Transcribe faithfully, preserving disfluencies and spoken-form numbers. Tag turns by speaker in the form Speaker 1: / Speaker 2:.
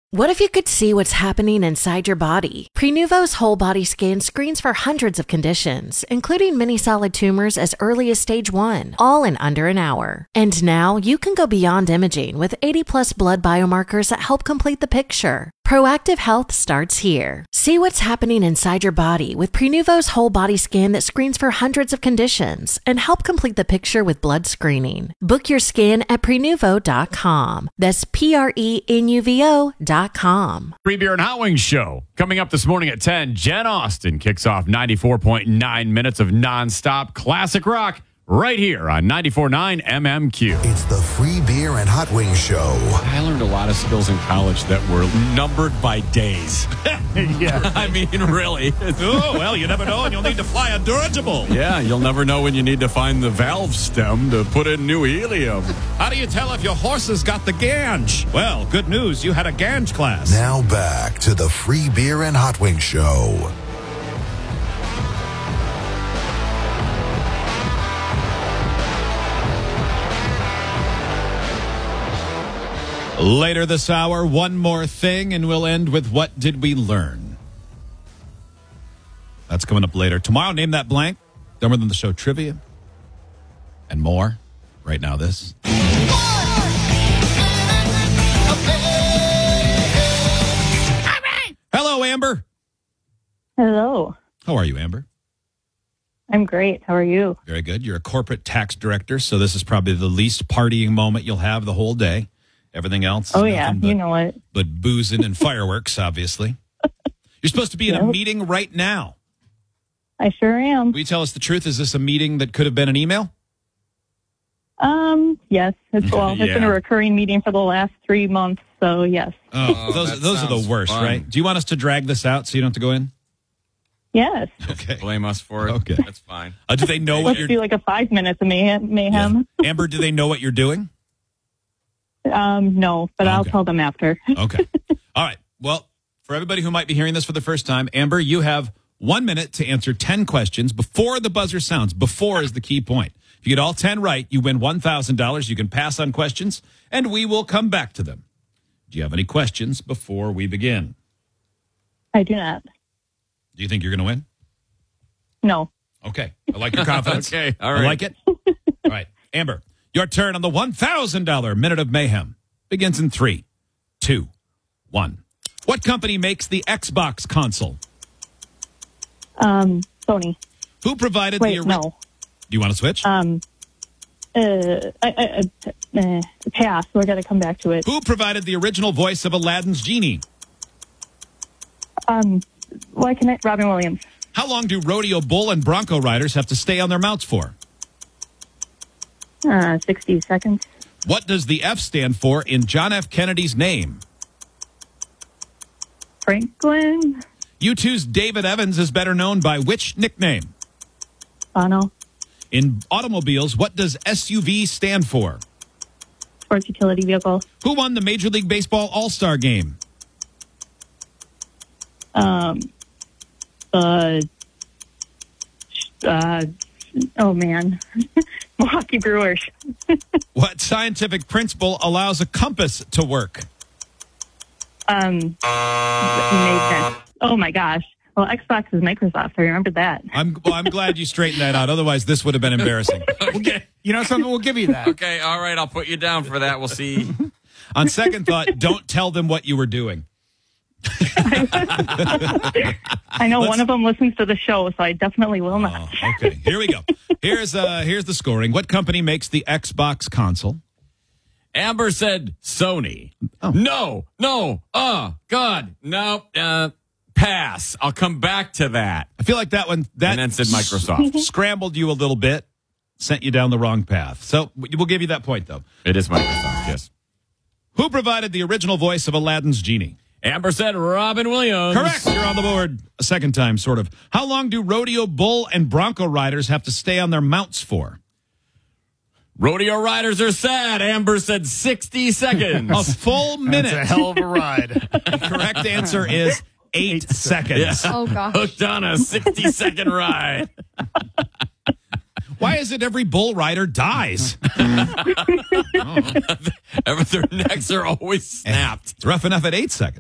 Speaker 1: What if you could see what's happening inside your body? Prenuvo's whole body scan screens for hundreds of conditions, including many solid tumors as early as stage one, all in under an hour. And now you can go beyond imaging with eighty plus blood biomarkers that help complete the picture. Proactive health starts here. See what's happening inside your body with Prenuvo's whole body scan that screens for hundreds of conditions and help complete the picture with blood screening. Book your scan at prenuvo dot com. That's P R E N U V O dot com.
Speaker 2: Free Beer and Hot Wings Show. Coming up this morning at ten, Jen Austen kicks off ninety-four point nine minutes of nonstop classic rock right here on ninety-four point nine M M Q.
Speaker 3: It's the Free Beer and Hot Wings Show.
Speaker 2: I learned a lot of skills in college that were numbered by days.
Speaker 4: Yeah.
Speaker 2: I mean, really.
Speaker 4: Oh, well, you never know, and you'll need to fly a dirigible.
Speaker 2: Yeah, you'll never know when you need to find the valve stem to put in new helium.
Speaker 4: How do you tell if your horse has got the ganj? Well, good news, you had a ganj class.
Speaker 3: Now back to the Free Beer and Hot Wings Show.
Speaker 4: Later this hour, one more thing, and we'll end with What Did We Learn? That's coming up later. Tomorrow, Name That Blank, Dumber Than the Show trivia, and more. Right now, this. Hello, Amber.
Speaker 5: Hello.
Speaker 4: How are you, Amber?
Speaker 5: I'm great. How are you?
Speaker 4: Very good. You're a corporate tax director, so this is probably the least partying moment you'll have the whole day. Everything else.
Speaker 5: Oh, yeah.
Speaker 4: But,
Speaker 5: you know it.
Speaker 4: But boozing and fireworks, obviously. You're supposed to be in
Speaker 5: Yep.
Speaker 4: a meeting right now.
Speaker 5: I sure am.
Speaker 4: Will you tell us the truth? Is this a meeting that could have been an email?
Speaker 5: Um, yes. It's, well, it's been
Speaker 2: Yeah.
Speaker 5: a recurring meeting for the last three months, so yes.
Speaker 4: Oh, those
Speaker 2: that
Speaker 4: those are the
Speaker 2: sounds
Speaker 4: worst,
Speaker 2: fun.
Speaker 4: right? Do you want us to drag this out so you don't have to go in?
Speaker 5: Yes.
Speaker 4: Okay.
Speaker 2: Blame us for it.
Speaker 4: Okay.
Speaker 2: That's fine.
Speaker 4: Uh, do they know what
Speaker 5: Let's
Speaker 4: you're
Speaker 5: do like a five minutes of mayhem. mayhem.
Speaker 4: Yeah. Amber, do they know what you're doing?
Speaker 5: Um, no, but I'll
Speaker 4: Okay.
Speaker 5: tell them after.
Speaker 4: Okay. All right. Well, for everybody who might be hearing this for the first time, Amber, you have one minute to answer ten questions before the buzzer sounds. Before is the key point. If you get all ten right, you win one thousand dollars. You can pass on questions, and we will come back to them. Do you have any questions before we begin?
Speaker 5: I do not.
Speaker 4: Do you think you're going to win?
Speaker 5: No.
Speaker 4: Okay. I like your confidence.
Speaker 2: Okay, all
Speaker 4: I
Speaker 2: right.
Speaker 4: like it. All right. Amber, your turn on the one thousand dollars Minute of Mayhem begins in three, two, one. What company makes the Xbox console?
Speaker 5: Um, Sony.
Speaker 4: Who provided
Speaker 5: Wait,
Speaker 4: the... ori-
Speaker 5: no.
Speaker 4: Do you want to switch?
Speaker 5: Um, uh, I, I, I, uh, pass. We're going to come back to it.
Speaker 4: Who provided the original voice of Aladdin's genie?
Speaker 5: Um, why can I? Robin Williams.
Speaker 4: How long do rodeo bull and bronco riders have to stay on their mounts for?
Speaker 5: Uh, sixty seconds.
Speaker 4: What does the F stand for in John F. Kennedy's name?
Speaker 5: Franklin.
Speaker 4: U two's David Evans is better known by which nickname?
Speaker 5: Bono.
Speaker 4: In automobiles, what does S U V stand for?
Speaker 5: Sports utility vehicle.
Speaker 4: Who won the Major League Baseball All-Star Game?
Speaker 5: Um, uh, uh, oh man, Milwaukee Brewers.
Speaker 4: What scientific principle allows a compass to work?
Speaker 5: Um, made sense. Oh my gosh. Well, Xbox is Microsoft. I remember that.
Speaker 4: I'm well, I'm glad you straightened that out. Otherwise, this would have been embarrassing.
Speaker 2: Okay.
Speaker 6: You know something? We'll give you that.
Speaker 2: Okay, all right. I'll put you down for that. We'll see.
Speaker 4: On second thought, don't tell them what you were doing.
Speaker 5: I know
Speaker 4: Let's-
Speaker 5: one of them listens to the show, so I definitely will not.
Speaker 4: Oh, okay. Here we go. Here's uh here's the scoring. What company makes the Xbox console?
Speaker 2: Amber said Sony.
Speaker 4: Oh.
Speaker 2: No, no. Oh, God. No. Uh, pass. I'll come back to that.
Speaker 4: I feel like that one that
Speaker 2: And then said Microsoft.
Speaker 4: scrambled you a little bit, sent you down the wrong path. So we'll give you that point, though.
Speaker 2: It is Microsoft, yes.
Speaker 4: Who provided the original voice of Aladdin's genie?
Speaker 2: Amber said Robin Williams.
Speaker 4: Correct. You're on the board a second time, sort of. How long do rodeo bull and bronco riders have to stay on their mounts for?
Speaker 2: Rodeo riders are sad. Amber said sixty seconds.
Speaker 4: A full minute.
Speaker 6: That's a hell of a ride.
Speaker 4: The correct answer is eight, seconds.
Speaker 2: Yeah.
Speaker 7: Oh, gosh.
Speaker 2: Hooked on a sixty second ride.
Speaker 4: Why is it every bull rider dies?
Speaker 2: Their necks are always snapped.
Speaker 4: It's rough enough at eight seconds.